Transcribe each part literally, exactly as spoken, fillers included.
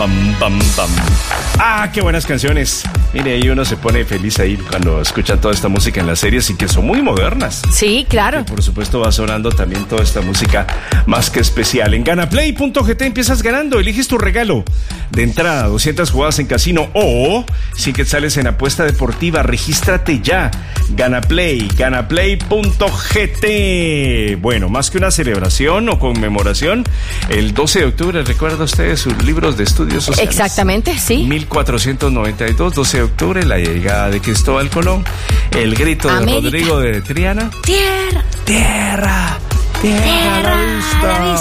Bam, bam, bam. Ah, qué buenas canciones. Mire, ahí uno se pone feliz ahí cuando escucha toda esta música en las series y que son muy modernas. Sí, claro. Y por supuesto va sonando también toda esta música más que especial. En ganaplay punto g t empiezas ganando, eliges tu regalo. De entrada, doscientas jugadas en casino o cien quetzales en apuesta deportiva. Regístrate ya. Ganaplay, ganaplay punto g t. Bueno, más que una celebración o conmemoración, el doce de octubre, ¿recuerda usted sus libros de estudios sociales? Exactamente, sí. mil cuatrocientos noventa y dos, doce de octubre, la llegada de Cristóbal Colón, el grito de América. Rodrigo de Triana. Tierra, Tierra, tierra, tierra, a la vista. a la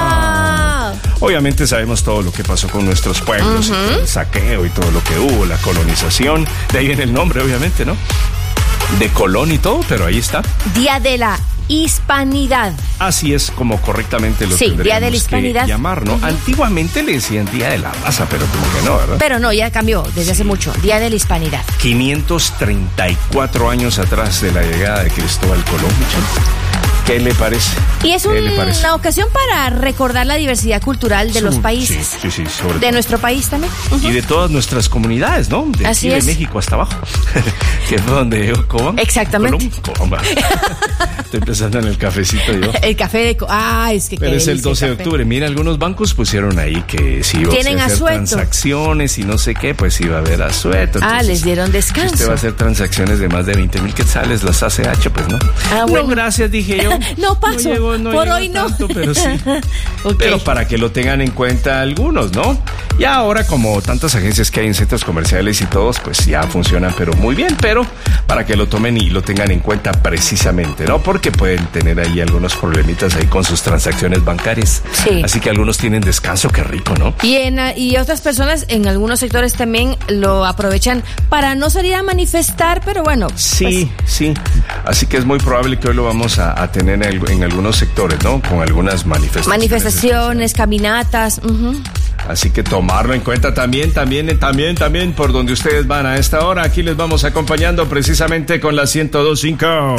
vista. Obviamente sabemos todo lo que pasó con nuestros pueblos, Uh-huh. y todo el saqueo y todo lo que hubo, la colonización, de ahí viene el nombre, obviamente, ¿no? De Colón y todo, pero ahí está. Día de la Hispanidad. Así es como correctamente lo Sí, tendríamos Día de la que Hispanidad. llamar, ¿no? Uh-huh. Antiguamente le decían Día de la Raza, pero como que no, ¿verdad? Pero no, ya cambió desde hace mucho. Día de la Hispanidad. quinientos treinta y cuatro años atrás de la llegada de Cristóbal Colón, muchachos. ¿Qué le parece? Y es ¿Qué le parece? una ocasión para recordar la diversidad cultural de los Sí, países. Sí, sí, sí, sobre De todo. nuestro país también. Uh-huh. Y de todas nuestras comunidades, ¿no? De Así aquí es. de México hasta abajo. Que fue donde yo, Cobán. Exactamente. Colón, Cobán, va. Estoy pensando en el cafecito yo. El café de... co- Ah, es que... Pero qué es el delicia doce de café. octubre. Mira, algunos bancos pusieron ahí que si iba Tienen a hacer asueto. transacciones y no sé qué, pues iba a haber asueto. Ah, Entonces, les dieron si descanso. usted va a hacer transacciones de más de veinte mil quetzales, las A C H, pues no. Ah, No, bueno. gracias, dije yo. No paso. llegó, no Por llegó hoy no. tanto, pero sí. Ok. Pero para que lo tengan en cuenta algunos, ¿no? Y ahora, como tantas agencias que hay en centros comerciales y todos, pues ya funcionan, pero muy bien, pero para que lo tomen y lo tengan en cuenta precisamente, ¿no? Porque pueden tener ahí algunos problemitas ahí con sus transacciones bancarias. Sí. Así que algunos tienen descanso, qué rico, ¿no? Y, en, y otras personas en algunos sectores también lo aprovechan para no salir a manifestar, pero bueno. Sí, sí. Así que es muy probable que hoy lo vamos a, a tener en, en algunos sectores, ¿no? Con algunas manifestaciones. Manifestaciones, caminatas. Uh-huh. Así que tomarlo en cuenta también, también, también, también por donde ustedes van a esta hora. Aquí les vamos acompañando precisamente con la ciento dos punto cinco.